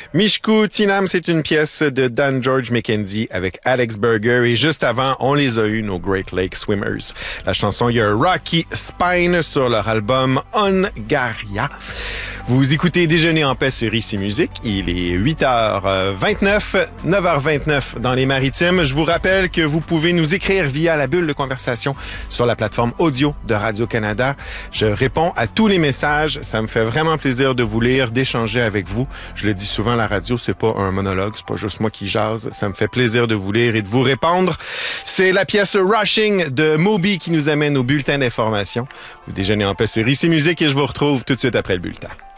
Mishku Tinam, c'est une pièce de Dan George McKenzie avec Alex Berger. Et juste avant, on les a eu, nos Great Lake Swimmers. La chanson, il y a Rocky Spine sur leur album Hungaria. Vous écoutez Déjeuner en paix sur Ici Musique. Il est 8h29, 9h29 dans les Maritimes. Je vous rappelle que vous pouvez nous écrire via la bulle de conversation sur la plateforme audio de Radio-Canada. Je réponds à tous les messages. Ça me fait vraiment plaisir de vous lire, d'échanger avec vous. Je le dis souvent, la radio, c'est pas un monologue, c'est pas juste moi qui jase. Ça me fait plaisir de vous lire et de vous répondre. C'est la pièce Rushing de Moby qui nous amène au bulletin d'information. Vous déjeunez en paix sur Ici Musique et je vous retrouve tout de suite après le bulletin.